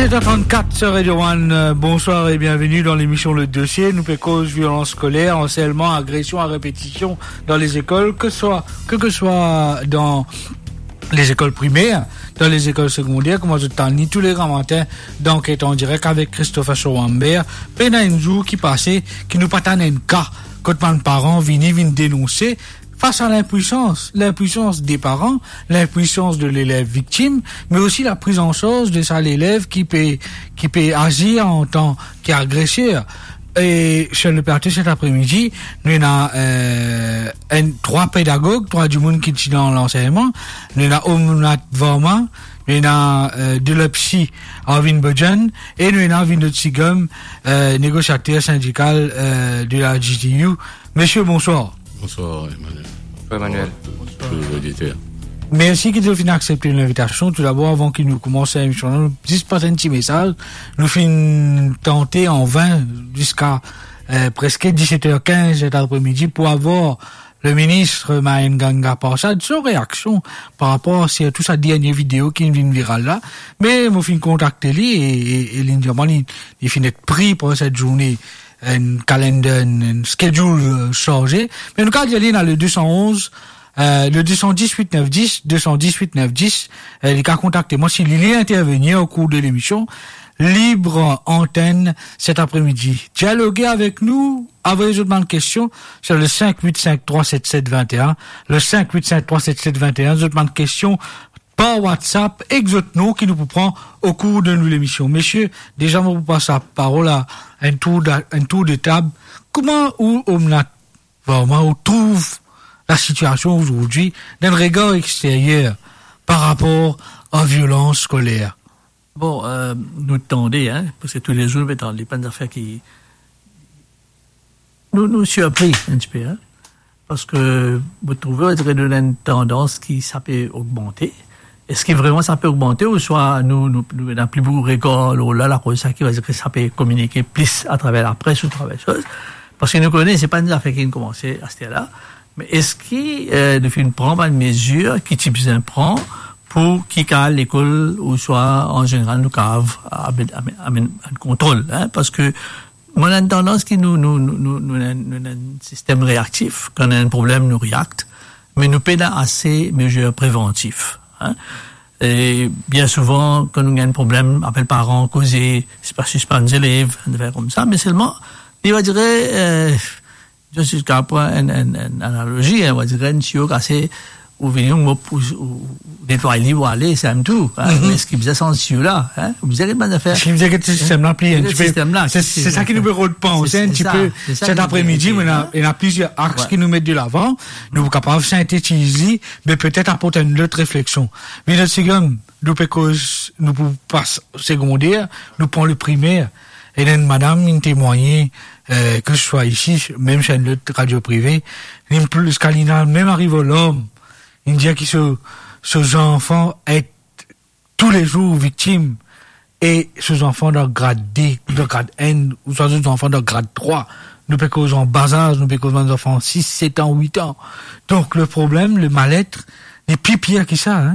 17h34 sur Radio One, bonsoir et bienvenue dans l'émission Le Dossier. Nous cause violence scolaire, harcèlement, agression à répétition dans les écoles, que ce soit dans les écoles primaires, dans les écoles secondaires, comme je t'en dis tous les grands matins d'enquête en direct avec Christopher Chouambert. Pena un jour qui passait, qui nous patane un cas, quand les parents viennent dénoncer, face à l'impuissance des parents, l'impuissance de l'élève victime, mais aussi la prise en charge de ça l'élève qui peut agir en tant qu'agresseur. Et chez le parti cet après-midi, nous avons trois pédagogues, trois du monde qui sont dans l'enseignement. Nous avons Omunat Vorma, nous avons de la psy Arvin Bojan, et nous avons Vinod Sigum, négociateur syndical de la GTU. Monsieur, bonsoir. Bonsoir Emmanuel. Bonsoir Emmanuel. Bonsoir les auditeurs. Merci qu'ils ont accepté l'invitation. Tout d'abord, avant qu'il nous commence l'émission, nous disposons un petit message. Nous finissons tenter en vain jusqu'à presque 17h15 cet après-midi pour avoir le ministre Mahen Ganga Parsad son réaction par rapport à toute sa dernière vidéo qui vient virale là. Mais nous finissons contacter lui et il finit être pris pour cette journée. Un calendrier, un schedule chargé. Mais nous, quand il y a le 211, le 218 910, 218 910, il a contacté moi s'il est intervenu au cours de l'émission, libre antenne cet après-midi. Dialoguez avec nous, envoyez-nous une question sur le 585-377-21, le 585-377-21, je demande question par WhatsApp, exote-nous qui nous prend au cours de l'émission. Messieurs, déjà, on vous passe la parole à un tour de table. Comment on trouve la situation aujourd'hui d'un regard extérieur par rapport à violence scolaire? Bon, nous tendez, parce que tous les jours, nous mettons les pannes d'affaires qui nous surpris un petit peu, parce que vous trouvez une tendance qui ça peut augmenter. Est-ce que vraiment ça peut augmenter ou soit nous dans plus beau regard ou là la chose ça qui va dire que ça peut communiquer plus à travers la presse ou à travers les choses parce que nous connaissons c'est pas des affaires qui ont commencé à ce là mais est-ce qu'il nous prendre une mesure qui type prend pour qui cale l'école ou soit en général nous cave un contrôle parce que on a une tendance qui nous un système réactif quand on a un problème nous réacte mais nous pas assez mesures préventives. Et bien souvent, quand nous avons un problème, appelle parents, causer, c'est pas suspendre les élèves, de faire comme ça, mais seulement, il va dire, je suis capable une analogie, on va dire, un chiot cassé, ou venir, ou nettoyer, ou aller, c'est un tout, mais ce qui faisait sans ce chiot-là, vous avez pas d'affaires. Ce qui faisait que ce système-là, c'est ça qui nous permet de penser un petit peu, cet après-midi, il y a plusieurs axes qui nous mettent de l'avant, nous sommes capables de synthétiser, mais peut-être apporter une autre réflexion. Mais notre second, nous passons secondaire, nous prenons le primaire, et là, madame, une témoignée, que je sois ici, même chez une autre radio privée, plus qu'Alina, même arrive à l'homme, il dit que ce enfant est tous les jours victime et ces enfants de grade D, de grade N, ou soit des enfants de grade 3, nous pécons en bas âge, nous pécons des enfants 6, 7 ans, 8 ans. Donc le problème, le mal-être, n'est plus pire que ça,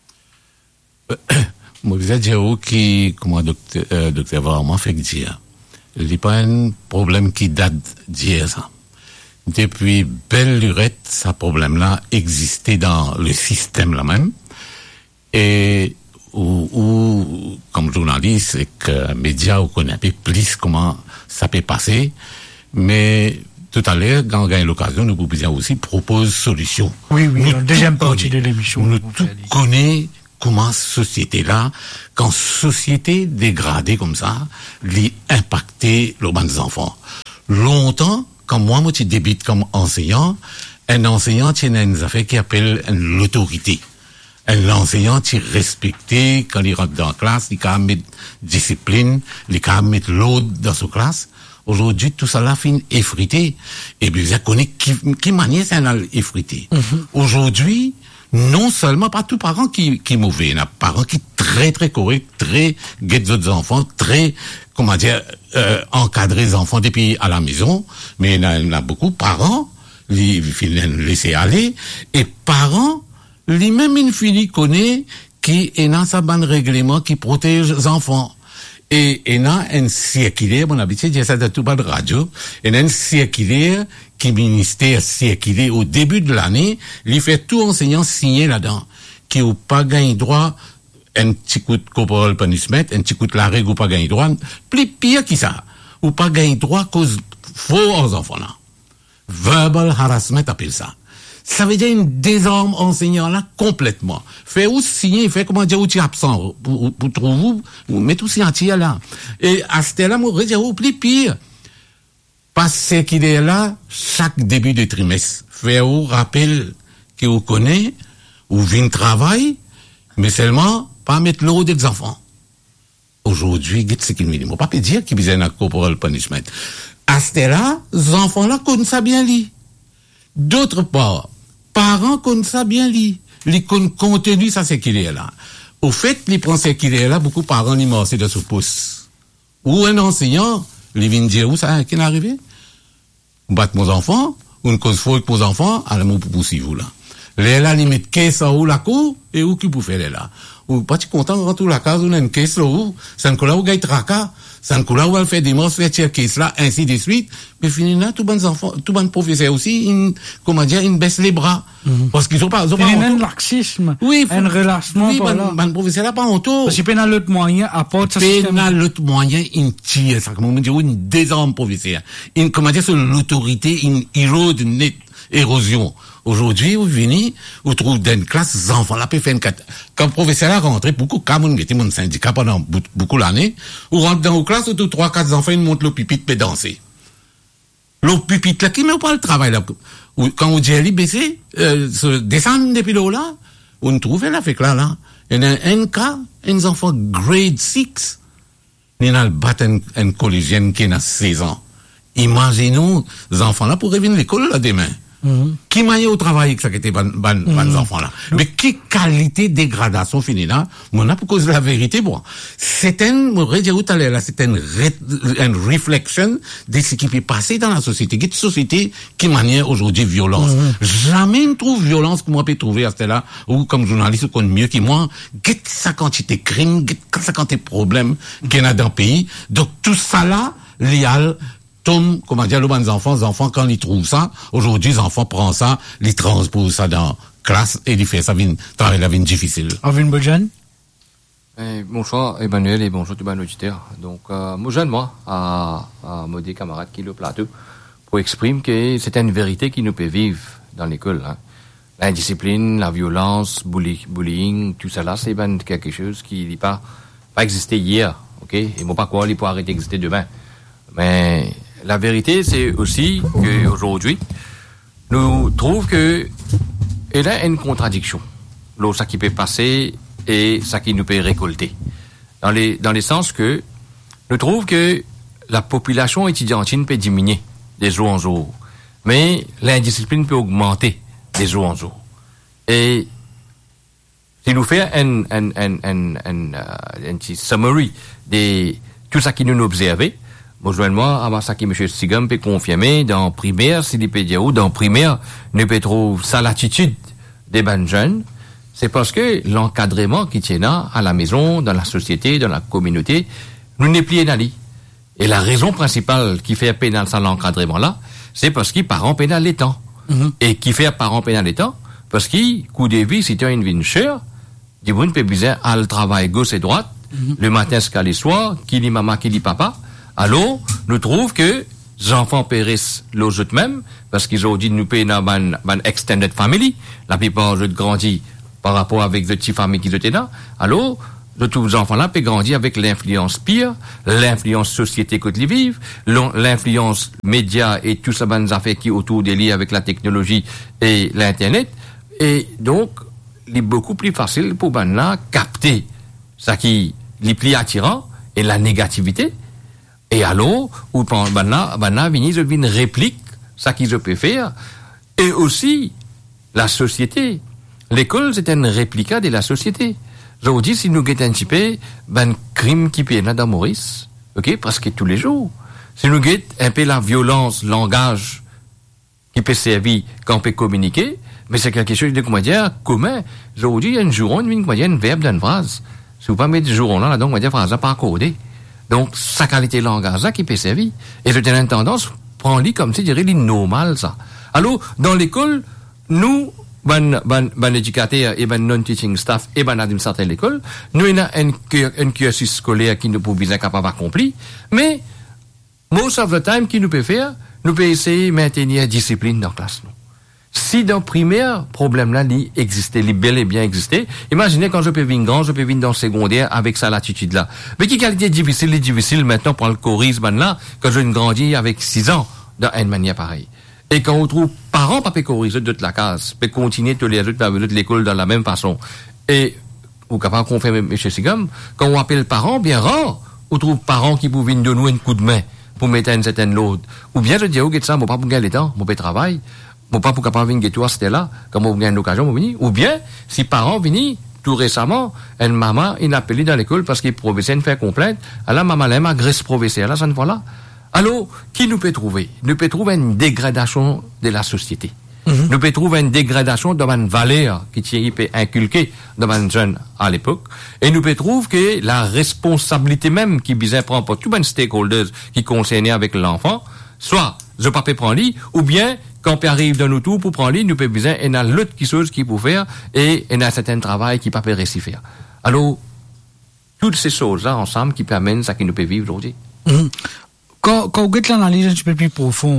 Moi, vous êtes qui, comment docteur Varman fait dire, il n'y a pas un problème qui date d'hier, ça. Depuis belle lurette, ce problème-là existait dans le système là-même. Et où comme journaliste et que média, on connaît un peu plus comment ça peut passer. Mais tout à l'heure, quand on gagne l'occasion, nous pouvons aussi proposer solutions. Oui, la deuxième partie de l'émission. Nous tout connaissons comment société-là, quand société dégradée comme ça, l'y impacter les bonnes enfants. Longtemps, quand moi, je débute comme enseignant, un enseignant, il y a une affaire qui appelle l'autorité. L'enseignant, il est respecté quand il rentre dans la classe, il peut mettre discipline, il peut mettre l'ordre dans sa classe. Aujourd'hui, tout ça là finit effrité. Et puis, vous connaissez qui manière c'est un effrité. Aujourd'hui, non seulement pas tous parents qui mauvais, il y a parents qui très très corrects, très guettent d'autres enfants, très encadrer les enfants depuis à la maison, mais il y a beaucoup parents, ils laisser aller, et parents, lui-même une fille connaît qui est dans sa bande règlement qui protège les enfants. Et là, un circulaire, mon habitude, j'ai ça de tout pas de radio, et un circulaire qui ministère circulé au début de l'année, il fait tout enseignant signer là-dedans, qui ou pas gagné droit, un petit coup de corporal punishment, un petit coup de la règle ou pas gagné droit, plus pire qui ça, ou pas gagné droit cause faux aux enfants là. Verbal harassment appelle ça. Ça veut dire une désarme enseignant là complètement. Fait ou signer, fait comment dire ou tu es absent pour trouver ou mettre aussi entier là. Et à ce là moi dire ou plus pire. Parce qu'il est là chaque début de trimestre. Fait ou rappel que vous connaît ou vient travail mais seulement pas mettre l'eau des enfants. Aujourd'hui, c'est qu'il minimum. Pas peut dire qu'il besoin un corporal punishment. À ce là, les enfants là connaissent ça bien li. D'autre part, parents connaissent ça bien li. Ils connaissent contenu ça c'est qu'il est là. Au fait, ils pensent qu'il est là, beaucoup de parents ils marchent de ce poste. Ou un enseignant, ils viennent dire où ça qui est arrivé. Battre mon enfant, ou une cause faute pour mes enfants, à la mot pour poursuivre là. Les là, ils mettent caisse en haut la cour, et où qui pour faire les là. Ou pas tu content quand tout la case, on a une caisse là où, ça ne coule là où gagne tracas, ça ne coule là où elle fait des morts, fait tirer caisse là, ainsi de suite. Mais finalement, tout bon enfants, tout bon professeur aussi, ils baissent les bras. Parce qu'ils ont pas, il y a un laxisme. Oui, un relâchement. Oui, bon professeur là, pas en tout. Parce qu'il y a l'autre moyen, apporte ça. Il y a l'autre moyen, il tire, ça, comme on dit, une désarme professeur. Comment dire, sur l'autorité, une érode net, érosion. Aujourd'hui, vous venez, vous trouvez dans une classe, les enfants là, peuvent faire une quand le professeur a rentré, beaucoup, quand on était mon syndicat pendant beaucoup d'années, vous rentrez dans une classe, où 3-4 enfants, ils montent le pupitre, peut danser. Le pupitre là, qui met pas le travail là. Quand on dit, elle est baissée, se descendre depuis là, on trouve là, fait que là, il y a un cas, un enfant grade 6, il y a une collégienne qui a 16 ans. Imaginez-nous, les enfants là, pour revenir à l'école là demain. Qui m'a au travail que ça qui était ban enfants là. Mais qui qualité dégradation finie là, mon a pour cause de la vérité bon. C'est une réflexion de ce qui peut passer dans la société. Une société qui manière aujourd'hui violence. Jamais ne trouve violence que moi peut trouver à ce là ou comme journaliste ou comme mieux que moi, get sa quantité de crimes, get sa quantité de problèmes qu'il y a dans le pays. Donc tout ça là, léal comment dire, les enfants, quand ils trouvent ça, aujourd'hui, les enfants prennent ça, ils transposent ça dans classe et ils font ça, travailler la vie difficile. Avin Bojan? Bonsoir, Emmanuel, et bonjour tout le monde auditeur. Donc, moi, jeune, à mes camarades qui le plateau, pour exprimer que c'est une vérité qui nous peut vivre dans l'école, hein. L'indiscipline, la violence, bullying, tout ça là, c'est quelque chose qui n'est pas existé hier, ok? Et moi, pas quoi, il peut arrêter d'exister demain. Mais, la vérité, c'est aussi qu'aujourd'hui, nous trouvons que il y a une contradiction. Là, ça qui peut passer et ça qui nous peut récolter. Dans les sens que nous trouvons que la population étudiantine peut diminuer de jour en jour, mais l'indiscipline peut augmenter de jour en jour. Et si nous faisons un petit summary de tout ça qui nous observe, moi, avant ça que M. Stigam peut confirmer, dans primaire, s'il peut dire, ou dans primaire, nous peut trouver ça l'attitude des bonnes jeunes, c'est parce que l'encadrement qui tient là, à la maison, dans la société, dans la communauté, nous n'est plus énali. Et la raison principale qui fait pénal ça l'encadrement là, c'est parce qu'il parent pénal les temps. Et qui fait parent pénal les temps, parce qu'il, coup de vie, si tu as une vie chère, du monde peut besoin à le travail gauche et droite, le matin jusqu'à le soir, qui dit maman, qui dit papa. Alors, nous trouvons que les enfants périssent l'autre même, parce qu'ils ont dit nous payer dans une extended family. La plupart ont grandi par rapport avec les petites familles qui étaient là. Alors, tous les enfants-là peuvent grandir avec l'influence pire, l'influence société que ils vivent, l'influence médias et tout ça, les affaires qui autour des liens avec la technologie et l'Internet. Et donc, il est beaucoup plus facile pour là capter ça qui est plus attirant et la négativité. Et alors, ou là, venir une réplique, ça qu'ils peuvent faire, et aussi la société. L'école, c'est un réplica de la société. Aujourd'hui, si nous guettons un petit peu, crime qui peut dans Maurice, ok, parce que tous les jours. Si nous guettons un peu la violence, langage, qui peut servir quand on peut communiquer, mais c'est quelque chose de, comment dire, commun. Aujourd'hui, il y a une juron, une verbe d'une phrase. Si vous pas mettre juron là, donc, on va dire phrase pas accordée. Donc, sa qualité de langage, ça, qui peut servir. Et je tiens une tendance, prends-le comme si, je dirais, normal, ça. Alors, dans l'école, nous, ban éducateur et ban non-teaching staff et ban administrateur de l'école, nous avons un cursus scolaire qui nous peut bien capable d'accomplir, mais, most of the time, qui nous peut faire, nous peut essayer de maintenir discipline dans la classe, nous. Si dans le primaire, problème-là, il existait, il bel et bien existait, imaginez quand je peux venir grand, je peux venir dans le secondaire avec ça l'attitude-là. Mais qui qualité difficile maintenant pour le chorisme là, quand je grandis avec 6 ans, dans une manière pareille. Et quand on trouve parents pas chorisés de la case, peut continuer tous les autres de l'école de la même façon. Et, ou capable qu'on fait M. Sigam, quand on appelle parents, bien rare, on trouve parents qui peuvent donner nous un coup de main pour mettre une certaine load. Ou bien je dis, ok, ça, mon pas pour gagner le temps, mon pas travail, mon pas pour capable venir toi, c'était là, comme on gagne l'occasion, mon venir. Ou bien, si parents viennent, tout récemment, une maman, il a appelé dans l'école parce qu'il professeur fait complainte, alors maman l'aime agresse professeur, là, ça ne voit là. Alors, qui nous peut trouver? Nous peut trouver une dégradation de la société. Nous peut trouver une dégradation de une valeur qui peut inculquer dans un jeune à l'époque. Et nous peut trouver que la responsabilité même qui bizarre prend pour tous les stakeholders qui concernent avec l'enfant, soit je pas peux prendre lui, ou bien quand on arrive dans nous tout pour prendre lui, nous peut bizarre et a l'autre qui chose qui peut faire et il y a un certain travail qui pas peut réussir faire. Alors, toutes ces choses-là ensemble qui permettent ça qui nous peut vivre aujourd'hui. Quand on regarde l'analyse un petit peu plus profonde,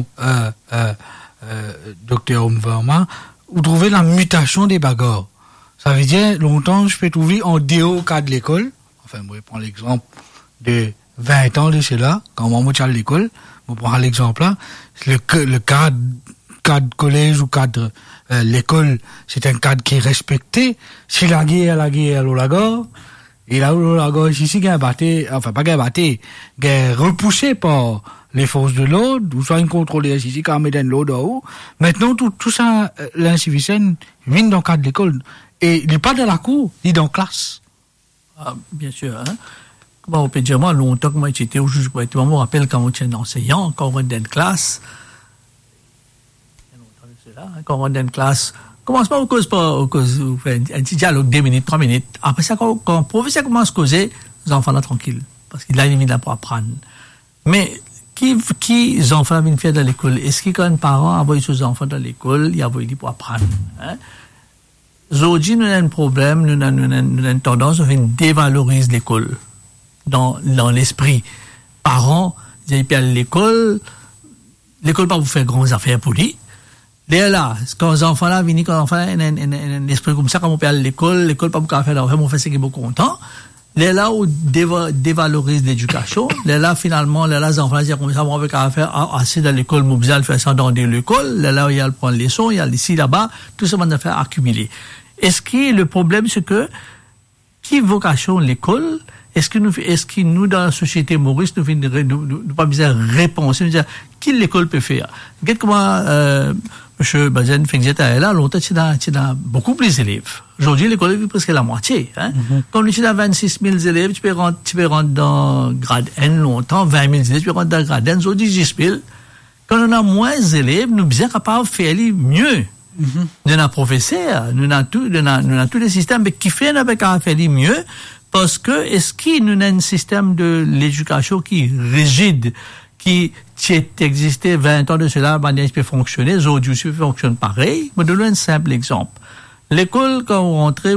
Dr. Omverma, vous trouvez la mutation des bagarres. Ça veut dire, longtemps, je peux trouver en dehors cadre de l'école. Enfin, moi, je prends l'exemple de 20 ans de cela, quand moi, je suis à l'école, je prends l'exemple là, le cadre collège ou cadre l'école, c'est un cadre qui est respecté. Si la guerre, la gare. Et là où la gauche ici, qui a battu, enfin pas qui a battu, qui est repoussé par les forces de l'ordre, ou soit une contrôlée ici, qui a mis dans l'ordre en haut. Maintenant, tout ça, l'insuffisant, vient dans le cadre de l'école. Et il n'est pas dans la cour, il est dans la classe. Ah, bien sûr, hein. Bon, on peut dire, moi, longtemps que moi, j'étais au juge, je me rappelle quand on était enseignant, quand on était dans une classe, quand on était dans une classe, commence pas au cause, vous faites un petit dialogue, 2 minutes, 3 minutes. Après ça, quand le professeur commence à causer, les enfants là tranquilles. Parce qu'il a une limite là pour apprendre. Mais, qui les enfants viennent faire dans l'école? Est-ce que quand un parent envoie ses enfants dans l'école, il envoie pour apprendre? Hein? Aujourd'hui, nous avons un problème, nous avons une tendance à dévaloriser l'école. Dans l'esprit. Parents, ils appellent à l'école pas vous faire grandes affaires pour lui. Là, quand les enfants là viennent, quand les enfants un esprit comme ça, quand on peut aller à l'école pas beaucoup faire d'affaires, on fait ce qui est beaucoup content. Là, on dévalorise l'éducation. Là, finalement, les enfants disent comme ça, on veut faire assez dans l'école, on besoin de faire ça dans l'école. Là, il y a le prendre les leçons, il y a ici, là-bas, tout ça, on va faire accumuler. Est-ce que le problème, c'est que, qui vocation l'école? Est-ce que nous, dans la société maurice, nous pas besoin de réponse, nous dire, qui l'école peut faire? Regarde comment, monsieur Bazen Fengzeta est là, longtemps, tu as beaucoup plus d'élèves. Aujourd'hui, l'école est presque la moitié, hein. Quand tu as 26 000 élèves, tu peux rentrer dans grade N longtemps, 20 000 élèves, tu peux rentrer dans grade N, aujourd'hui 10 000. Quand on a moins d'élèves, nous sommes bien capables de faire mieux. Nous avons professeurs, nous avons tous les systèmes, mais qui fait avec à faire mieux? Parce que, est-ce qu'il nous a un système de l'éducation qui est rigide, qui existait 20 ans de cela, manière peut fonctionner, aujourd'hui aussi fonctionne pareil? Je vais donner un simple exemple. L'école, quand on rentrait,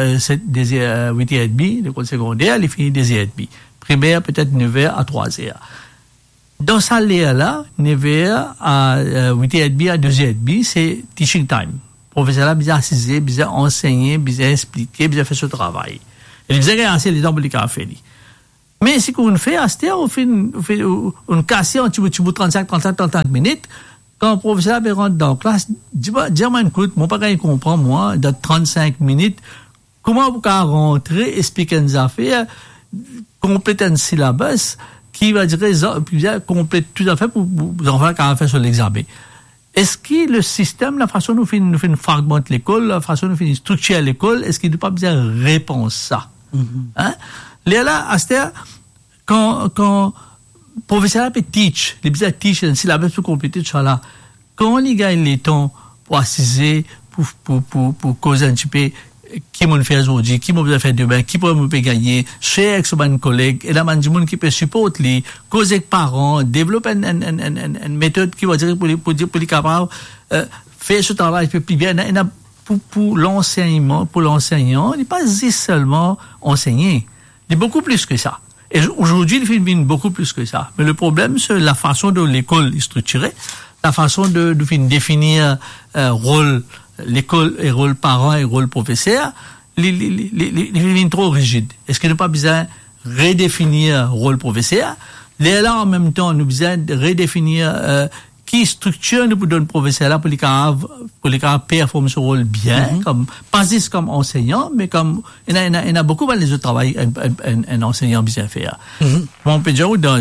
8h30, l'école secondaire, elle est finie 2h30. Primaire, peut-être 9h à 3h. Dans ça, là, 9h à 8h30 à 2h30, c'est teaching time. Professeur là, bien assiser, bien enseigner, bien expliquer, bien faire ce travail. Il disait qu'il y a assez de temps pour les faire. Mais si on fait, à cette heure, on fait une casse en 35 minutes. Quand le professeur rentre dans la classe, dis-moi, écoute, mon père, il comprend, moi, dans 35 minutes, comment vous pouvez rentrer, expliquer une affaire, compléter un syllabus, qui va dire, complète tout à fait pour les enfants qui ont fait sur l'examen. Est-ce que le système, la façon dont nous fait une fragmente l'école, la façon dont nous fait une structure à l'école, est-ce qu'il n'y a pas besoin de réponse ça? Hein? Là, à cette heure, quand le professeur peut teach, il besoin de teach, un syllabus pour compléter tout ça là, quand il gagne les temps pour assiser, pour causer un petit peu, qui m'ont fait aujourd'hui, qui m'ont fait demain, qui peut me gagner, chez ex-ban collègue, et là, man, du monde qui peut supporter les, causer avec parents, développer une méthode qui va dire pour les capables, faire ce travail plus bien, pour l'enseignement, pour l'enseignant, il n'est pas juste seulement enseigner. Il est beaucoup plus que ça. Et aujourd'hui, il fait beaucoup plus que ça. Mais le problème, c'est la façon dont l'école est structurée, la façon de définir rôle l'école et rôle parent et rôle professeur, il est trop rigide. Est-ce qu'il n'y a pas besoin de redéfinir rôle professeur? Là, en même temps, nous avons besoin de redéfinir qui structure nous donne professeur là pour les capables performer ce rôle bien, comme pas juste comme enseignant, mais comme il y a beaucoup de les autres travail un enseignant bien faire. On peut dire dans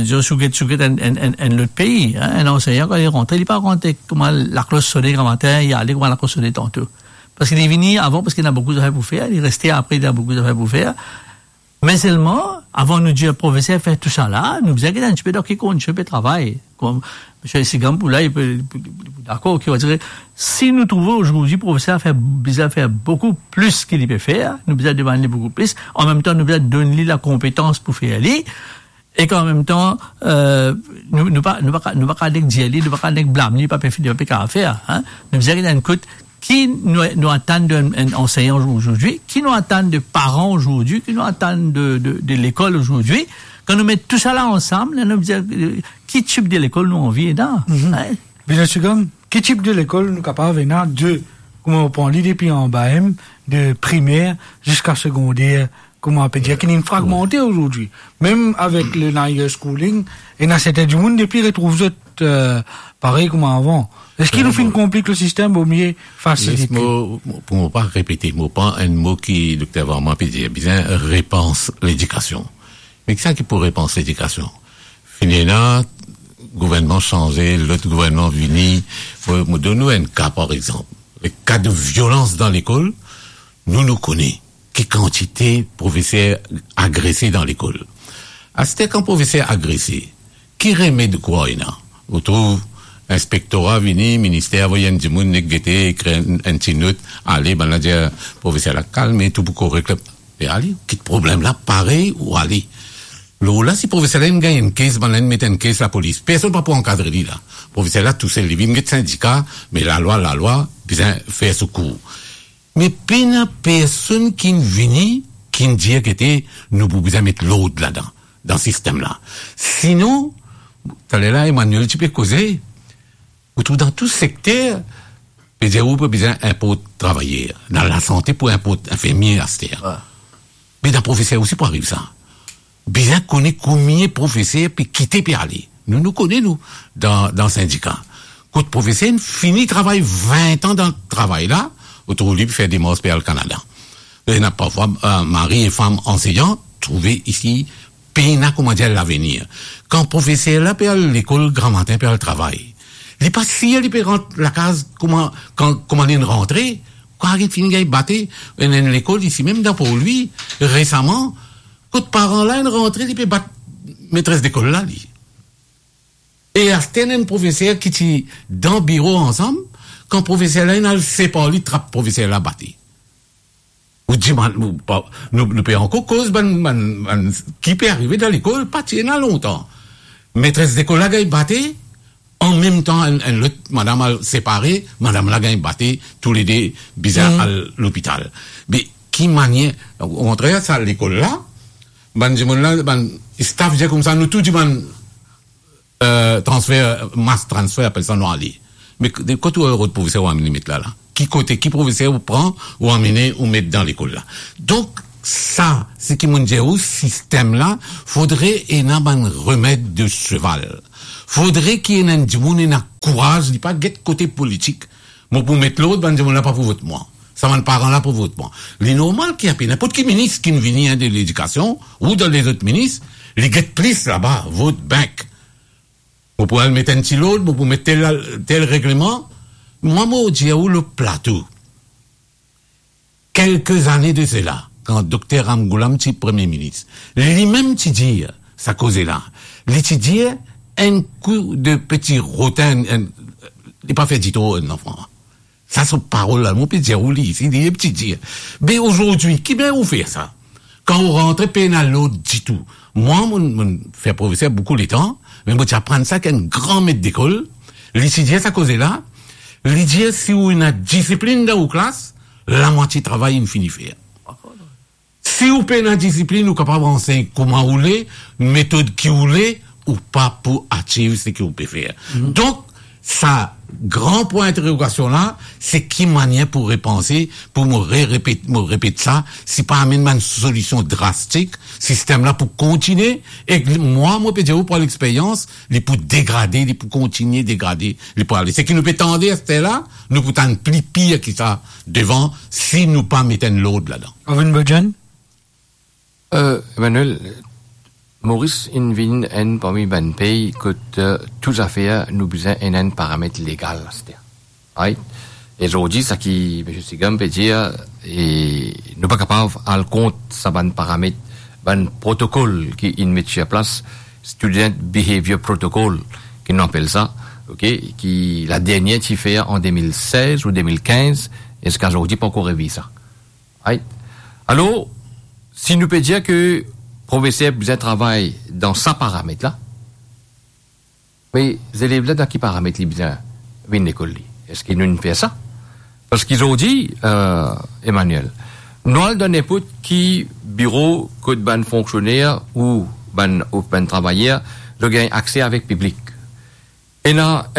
un autre pays, un enseignant quand il rentre, il pas rentrer comment la cloche sonnait grand matin, il allait comment la cloche sonnait tantôt. Parce qu'il est venu avant parce qu'il a beaucoup d'affaires pour faire, il est resté après il a beaucoup d'affaires pour faire. Mais seulement, avant nous dire, professeur, fait tout ça là, nous disons qu'il y a un petit peu de travail. Comme, M. Sigam, là, il peut, d'accord, qui va dire, si nous trouvons aujourd'hui, professeur fait beaucoup plus qu'il peut faire, nous besoin demander beaucoup plus, en même temps, nous besoin donner la compétence pour faire aller, et qu'en même temps, nous pas d'y aller, nous pas blâmer, pas faire faire, hein. Nous disons qu'il y a une cote, qui nous attendent d'un enseignant aujourd'hui, qui nous attendent de parents aujourd'hui, qui nous attendent de l'école aujourd'hui. Quand nous mettons tout ça là ensemble, nous disons, quel type de l'école nous envie dans? Bien sûr, comme, quel type de l'école nous capables de, comment on prend l'idée depuis en bas, de primaire jusqu'à secondaire, comment on peut dire, qui est fragmenté aujourd'hui. Même avec le higher schooling, et dans certains du monde, depuis, retrouve pareil comme avant. Est-ce qu'il nous fait complique le système au mieux facilité? Pour ne pas répéter, pas un mot qui, docteur Varman, peut dire, bien, réponse l'éducation. Mais qu'est-ce qui pour réponse l'éducation? Finalement, gouvernement changé, l'autre gouvernement venu, nous donnons un cas, par exemple. Le cas de violence dans l'école, nous connaissons. Quelle quantité de professeurs agressés dans l'école? À c'était qu'un professeur agressé, qui remet de quoi il a? On trouve, inspectorat vini, ministère, voyant du monde, écrit un petit note, allez, ben là, dire, professeur, là, calmez, tout pour correct. Et allez, quel problème là, pareil, ou allez. Là, si professeur là, il gagne une caisse, ben là, il met une caisse la police. Personne pas pour encadrer lui, là. Professeur là, tout seul, il vient de syndicat, mais la loi, bien, faire secours. Mais, personne qui vient, qui dit que nous pouvons mettre l'autre là-dedans, dans ce système-là. Sinon, t'as là, Emmanuel, tu peux causer. Ou tout dans tout secteur, PDO peut besoin impôt travailler. Dans la santé pour impôt infirmier à cette terre. Mais dans professeur aussi pour arriver ça. Bien connaître combien de professeurs puis quitter puis aller. Nous connaissons, dans le syndicat. Quand le professeur finit travail 20 ans dans le travail là, autour de lui faire des morts pour le Canada. Il n'a parfois, mari et femme enseignants, trouver ici, peine comment dire l'avenir. Quand professeur là, puis à l'école grand matin, puis à le travail. Il pas si il peut rentrer la case, comment il rentrer, quand il finit, il battait, l'école ici, même dans pour lui, récemment, quand parents là, il rentré, il peut battre maîtresse d'école là, lui. Et à ce un professeur qui est dans le bureau ensemble, quand professeur là, il a le séparé, il trappe professeur là, batté. Ou dit, nous payons encore cause, qui peut arriver dans l'école, pas tirer là longtemps. Maîtresse d'école là, il battait, en même temps, madame a séparé, madame la gagne batté, tous les deux, bizarre à l'hôpital. Mais, qui manière, au contraire, ça, l'école là, staff dit comme ça, nous tout du mass transfert, appelle ça, nous aller. Mais, quand tu as un professeur ou amener mettre là, qui professeur ou prend, ou amener, ou mettre dans l'école là. Donc, ça, c'est qui m'ont dit, au système là, faudrait un remède de cheval. Faudrait qu'il y ait un monde qui a courage, il pas guette côté politique. Moi, pour mettre l'autre, ben, là pas pour voter moi. Ça va parent là pour voter moi. Les normal qui a pas n'importe qui ministre qui vient de l'éducation, ou dans les autres ministres, les guette plus là-bas, vote bank. Vous pouvez mettre un petit l'autre, vous pouvez mettre tel règlement. Moi, je dis où le plateau. Quelques années de cela, quand Dr. Ramgoulam était premier ministre, lui-même tu dit, ça causait là. Lui tu dit, un coup de petit rotin, il n'est pas fait du tout un enfant. Ça, c'est parole là, mon petit roulis, c'est des petits dire. Mais aujourd'hui, qui bien vous fait ça? Quand on rentre, pénal, l'autre dit tout. Moi, mon fait professeur beaucoup les temps, mais moi, j'apprends ça qu'un grand maître d'école, l'idée, ça cause là, l'idée, si vous avez une discipline dans vos classes, la moitié travail, il me finit faire. Si vous payez une discipline, vous êtes capable d'enseigner comment rouler, une méthode qui roule, ou pas pour achieve ce que vous pouvez faire. Donc, ça, grand point d'interrogation là, c'est qui manière pour repenser, pour me répéter ça, si pas amener une solution drastique, système là pour continuer, et moi, peux dire, pour l'expérience, les pour dégrader, les pour continuer dégrader, les pour aller. C'est qui nous peut tendre à ce là, nous peut tendre plus pire que ça devant, si nous pas mettons l'autre là-dedans. Owen Budgen? Emmanuel, Maurice Invin en parmi ban pays que tous affaires nous besoin un paramètre légal c'est-à-dire right et aujourd'hui ça qui monsieur Sigam peut dire et nous pas capable à compte ça ban paramètre ban protocole qui in met sur place student behavior protocol qui nous appelle ça OK qui la dernière qui fait en 2016 ou 2015 est-ce qu'aujourd'hui pas encore révisé ça right alors si nous peut dire que professeur besoin travail dans sa paramètre là. Mais les élèves là dans qui paramètre ils besoin venir l'école est-ce qu'ils nous fait ça? Parce qu'ils ont dit Emmanuel, nous dans n'importe qui bureau que ban fonctionnaire ou ban travailleur, le gain accès avec public. Et là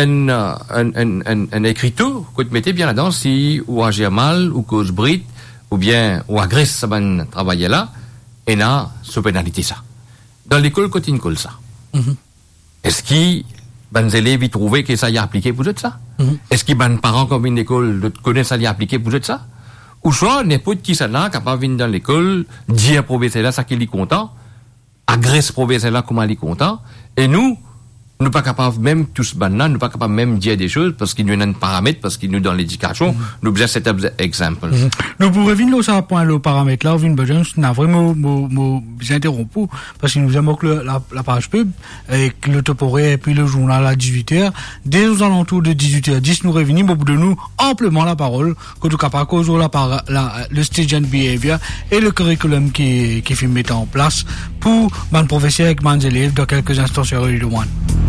un écriture que tu mettais bien là-dedans si ou agir mal ou cause bride ou bien ou agresse ça ban travailleur là. Et là, sous pénalité ça. Dans l'école, quand il colle ça. Est-ce qu'ils, les élèves, ils trouvaient que ça y a appliqué pour eux ça? Est-ce qu'ils, les parents, comme une école, connaissent ça y a appliqué pour eux ça? Ou soit, n'importe qui ça là, capable de venir dans l'école, dire professeur là, ça qu'il est content, agresse professeur là, comment il est content, et nous pas capables, même tous là, nous pas capables même dire des choses, parce qu'il nous y a un paramètre, parce qu'il nous dans l'éducation, nous besoin cet exemple. Nous pourrions venir sur un point, le paramètre là, Vin Budgen, n'a vraiment, interrompu, parce qu'il nous a manqué la page pub, avec le toporé, et puis le journal à 18h. Dès aux alentours de 18h10, nous revenons au bout de nous, amplement la parole, que tout capable, qu'au jour le student behavior et le curriculum qui est mis en place pour, professeur avec élèves dans quelques instants sur le One.